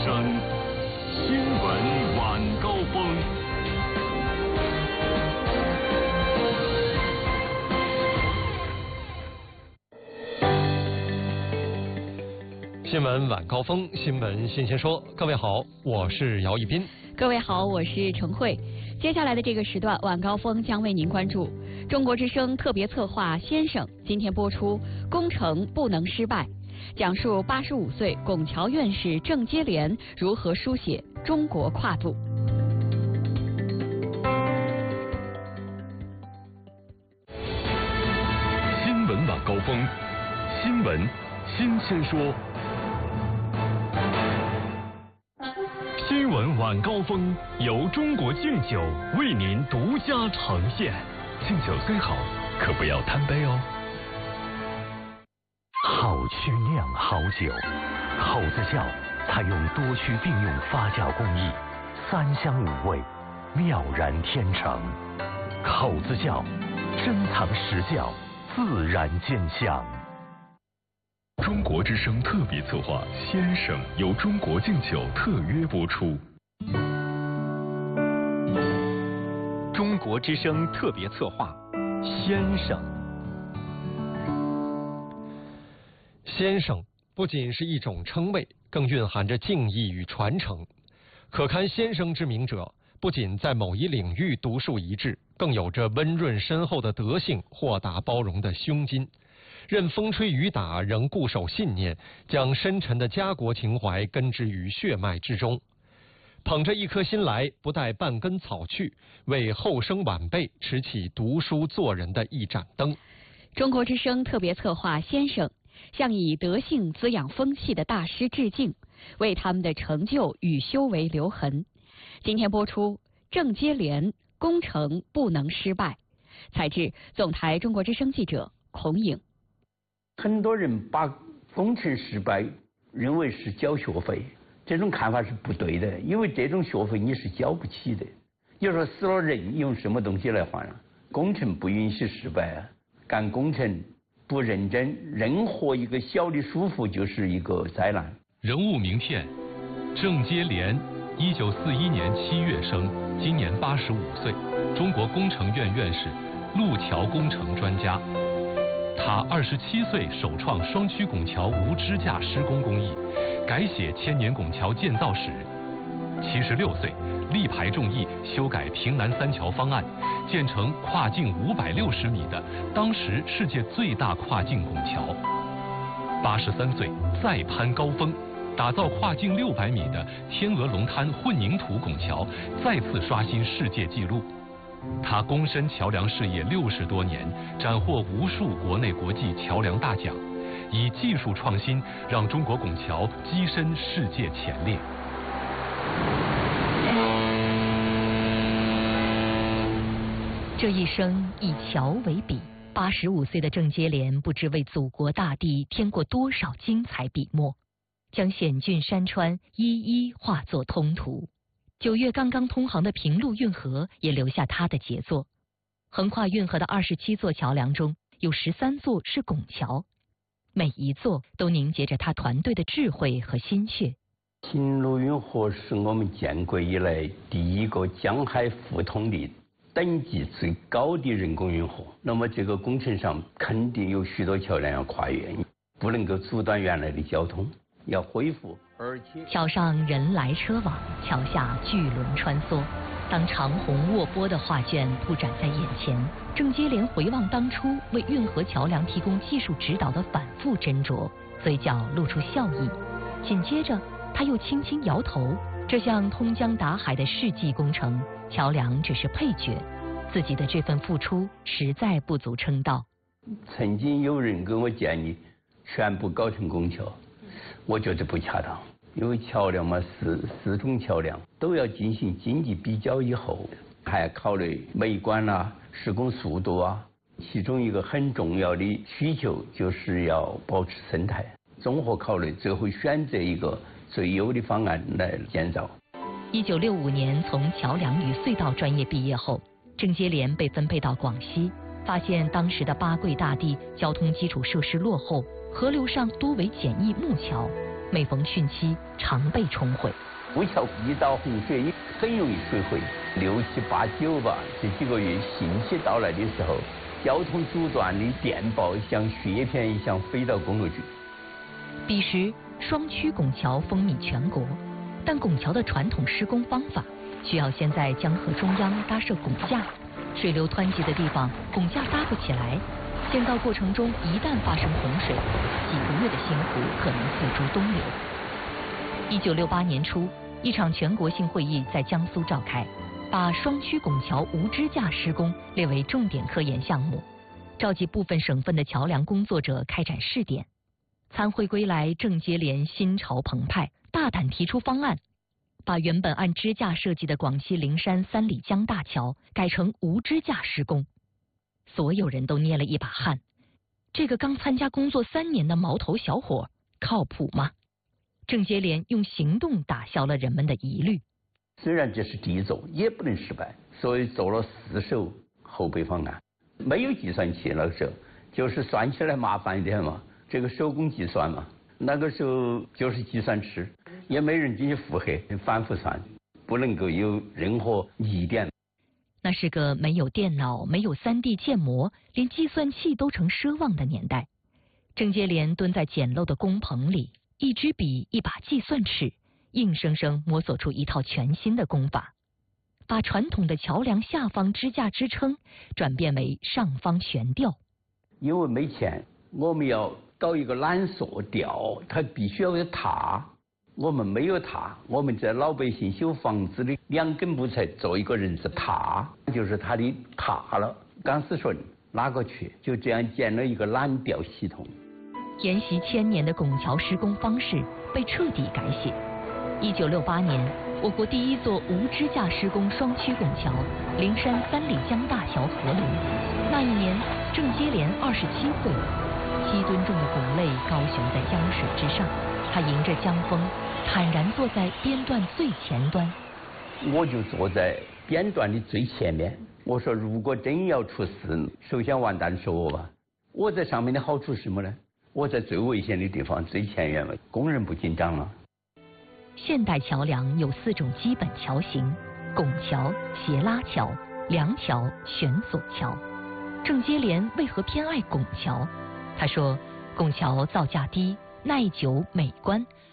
声，新闻晚高峰。 新闻晚高峰，新闻新鲜说。各位好，我是姚一斌。 各位好，我是程慧。接下来的这个时段，晚高峰将为您关注中国之声特别策划《先生》，今天播出《工程不能失败》，讲述85岁拱桥院士郑接连如何书写中国跨度。 新闻晚高峰，新闻新鲜说。新闻晚高峰由中国敬酒为您独家呈现。敬酒虽好，可不要贪杯哦。 好曲酿好酒，口子窖采用多区并用发酵工艺，3香5味，妙然天成。口子窖珍藏实窖，自然见香。 中国之声特别策划《先生》由中国敬酒特约播出。 中国之声特别策划《先生》。 先生不仅是一种称谓，更蕴含着敬意与传承。可堪先生之名者，不仅在某一领域独树一帜，更有着温润深厚的德性、豁达包容的胸襟。任风吹雨打，仍固守信念，将深沉的家国情怀根植于血脉之中。捧着一颗心来，不带半根草去，为后生晚辈持起读书做人的一盏灯。 中国之声特别策划《先生》，向以德性滋养风气的大师致敬，为他们的成就与修为留痕。今天播出郑接连，工程不能失败。采制总台中国之声记者孔颖。 很多人把工程失败认为是缴学费，这种看法是不对的，因为这种学费你是交不起的。你说死了人用什么东西来还啊？工程不允许失败啊！干工程不认真，任何一个小的疏忽就是一个灾难。 人物名片：郑接连，1941年7月生，今年85岁，中国工程院院士，路桥工程专家。他27岁首创双曲拱桥无支架施工工艺，改写千年拱桥建造史。76岁力排众议，修改平南3桥方案，建成跨径560米的当时世界最大跨境拱桥。83岁再攀高峰，打造跨径600米的天鹅龙滩混凝土拱桥，再次刷新世界纪录。他躬身桥梁事业60多年，斩获无数国内国际桥梁大奖，以技术创新让中国拱桥跻身世界前列。 这一生以桥为笔，85岁的郑接连不知为祖国大地添过多少精彩笔墨，将险峻山川一一化作通途。9月刚刚通航的平陆运河也留下他的杰作。横跨运河的27座桥梁中，有13座是拱桥，每一座都凝结着他团队的智慧和心血。 平陆运河是我们建国以来第一个江海互通的等级最高的人工运河。那么这个工程上肯定有许多桥梁要跨越，不能够阻断原来的交通，要恢复。而且桥上人来车往，桥下巨轮穿梭。当长虹卧波的画卷铺展在眼前，郑接连回望当初为运河桥梁提供技术指导的反复斟酌，嘴角露出笑意。紧接着他又轻轻摇头，这项通江达海的世纪工程，桥梁只是配角，自己的这份付出实在不足称道。 曾经有人给我建议全部搞成拱桥，我觉得不恰当，因为桥梁嘛是4种桥梁都要进行经济比较以后，还要考虑美观啊、施工速度啊。其中一个很重要的需求就是要保持生态，综合考虑，最后选择一个最优的方案来建造。 1965年从桥梁与隧道专业毕业后，郑接连被分配到广西，发现当时的巴桂大地交通基础设施落后，河流上多为简易木桥， 每逢汛期常被冲毁。 吴桥遇到洪水很容易水毁，6、7、8、9吧，这几个月汛期到来的时候，交通阻断的电报像雪片一样飞到公路局。 彼时双曲拱桥风靡全国，但拱桥的传统施工方法需要先在江河中央搭设拱架，水流湍急的地方拱架搭不起来，建造过程中一旦发生洪水，几个月的辛苦可能付诸东流。1968年初，一场全国性会议在江苏召开，把双曲拱桥无支架施工列为重点科研项目，召集部分省份的桥梁工作者开展试点。参会归来，郑接连心潮澎湃，大胆提出方案，把原本按支架设计的广西灵山三里江大桥改成无支架施工。所有人都捏了一把汗，这个刚参加工作3年的毛头小伙靠谱吗？郑接连用行动打消了人们的疑虑。 虽然这是第一座，也不能失败，所以做了4手后备方案。没有计算器那个时候，就是算起来麻烦一点嘛，这个手工计算嘛。那个时候就是计算尺，也没人进去负荷，反复算，不能够有任何疑点。 那是个没有电脑、没有3D 建模，连计算器都成奢望的年代。郑接连蹲在简陋的工棚里，一支笔，一把计算尺，硬生生摸索出一套全新的工法，把传统的桥梁下方支架支撑转变为上方悬吊。 因为没钱，我们要搞一个缆索吊，它必须要有塔。我们没有塔，我们在老百姓修房子的2根木材做一个人字塔，就是它的塔了。钢丝绳拉过去，就这样建了一个缆吊系统。 沿袭1000年的拱桥施工方式被彻底改写。1968年，我国第一座无支架施工双曲拱桥——灵山三里江大桥合炉。那一年，郑接连27岁，7吨重的拱肋高悬在江水之上，他迎着江风，坦然坐在编段最前端。 我就坐在编段的最前面。我说，如果真要出事，首先完蛋是我吧。我在上面的好处是什么呢？我在最危险的地方，最前沿，工人不紧张了。 现代桥梁有4种基本桥型：拱桥、斜拉桥、梁桥、悬索桥。郑接连为何偏爱拱桥？他说，拱桥造价低、耐久、美观，